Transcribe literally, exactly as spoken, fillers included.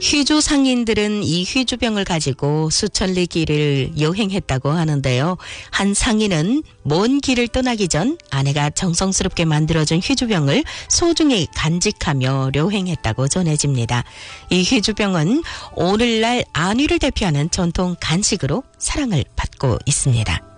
휘주 상인들은 이 휘주병을 가지고 수천 리 길을 여행했다고 하는데요. 한 상인은 먼 길을 떠나기 전 아내가 정성스럽게 만들어준 휘주병을 소중히 간직하며 료행했다고 전해집니다. 이 휘주병은 오늘날 안위를 대표하는 전통 간식으로 사랑을 받고 있습니다.